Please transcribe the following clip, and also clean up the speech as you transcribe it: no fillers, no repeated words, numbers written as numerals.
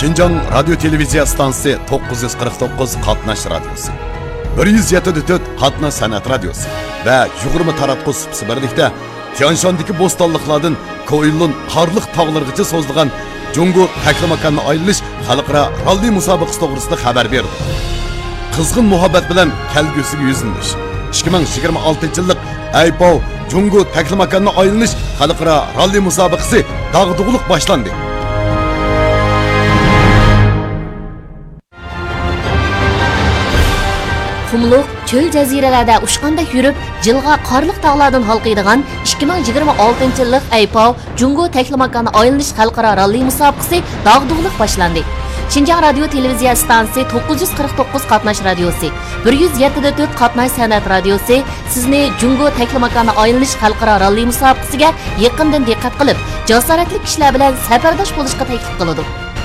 Şinjan Radyo Televiziya Stansiyasi 949 qatnash radiosi, 107.4 qatnash san'at radiosi va 20 taratqush birlikda Tianshandagi bo'stonliqlardan Ko'ylun Qarliq tog'larigacha so'zilgan Jungo taklimakanni aylanish xalqaro ralli musobaqasi to'g'risida xabar berdi. Qizg'in muhabbat bilan kelgusiga yuzlanish. 2026-yillik Aypov Jungo taklimakanni aylanish xalqaro ralli musobaqasi dag'dug'liq boshlandi. Qumluq, çöl jaziralarda uçqanda yurib, jilg'a qorliq tog'lardan halqiydigan 2026-yillik Aypov Jungo taklimakanni aylanish xalqaro ralli musobaqasi dag'dug'liq boshlandi. Şinjan Radio Televiziya Stansiyasi 949 qatnash radiosi, 107.4 qatnash san'at radiosi sizni Jungo taklimakanni aylanish xalqaro ralli musobaqasiga yaqindan diqqat qilib, jasoratli kishilar bilan safardosh bo'lishga taklif qiladi.